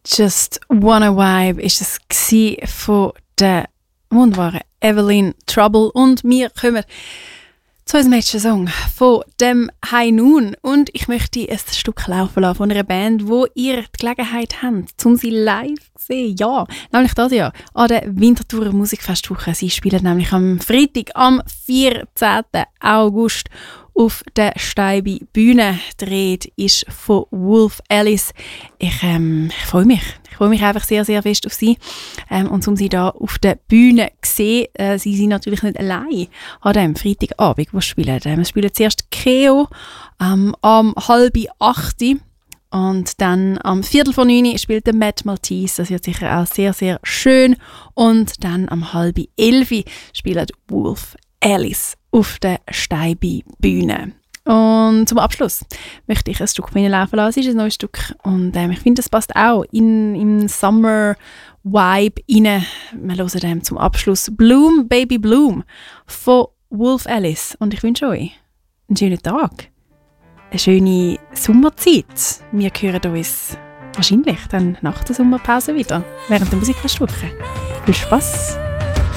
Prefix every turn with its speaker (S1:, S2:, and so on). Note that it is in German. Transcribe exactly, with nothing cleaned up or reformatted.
S1: Just Wanna Vibe ist es gsi von der wunderbaren Evelyn Trouble und wir kommen zu unserem letzten Song von dem High Noon und ich möchte ein Stück laufen lassen von einer Band, wo ihr die Gelegenheit habt, um sie live zu sehen. Ja, nämlich das ja an der Winterthurer Musikfestwoche. Sie spielen nämlich am Freitag, am vierzehnten August auf der Steibi Bühne. Die Rede ist von Wolf Alice. Ich, ähm, ich freue mich. Ich freue mich einfach sehr, sehr fest auf sie. Ähm, und um sie da auf der Bühne zu sehen, äh, sie sind natürlich nicht allein an dem Freitagabend, wo sie spielen. Ähm, wir spielen zuerst Keo ähm, am halb acht und dann am Viertel vor neun spielt der Matt Maltese. Das wird sicher auch sehr, sehr schön. Und dann am halb elf spielt Wolf Alice auf der Steibi Bühne. Und zum Abschluss möchte ich ein Stück von ihnen laufen lassen. Es ist ein neues Stück und ähm, ich finde, das passt auch in im Summer Vibe rein. Wir hören dem zum Abschluss Bloom Baby Bloom von Wolf Alice und ich wünsche euch einen schönen Tag, eine schöne Sommerzeit. Wir hören uns wahrscheinlich dann nach der Sommerpause wieder während der Musikfestwoche. Viel Spaß!